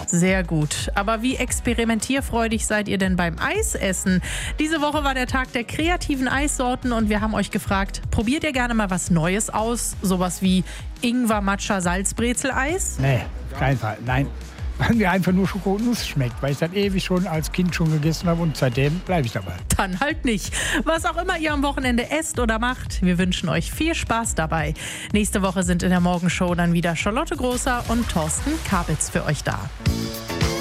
Sehr gut. Aber wie experimentierfreudig seid ihr denn beim Eisessen? Diese Woche war der Tag der kreativen Eissorten und wir haben euch gefragt, probiert ihr gerne mal was Neues aus? Sowas wie Ingwer-Matcha-Salzbrezel-Eis? Nee, auf keinen Fall. Nein. Weil mir einfach nur Schokonuss schmeckt, weil ich das ewig schon als Kind schon gegessen habe und seitdem bleibe ich dabei. Dann halt nicht. Was auch immer ihr am Wochenende esst oder macht, wir wünschen euch viel Spaß dabei. Nächste Woche sind in der Morgenshow dann wieder Charlotte Großer und Thorsten Kabitz für euch da.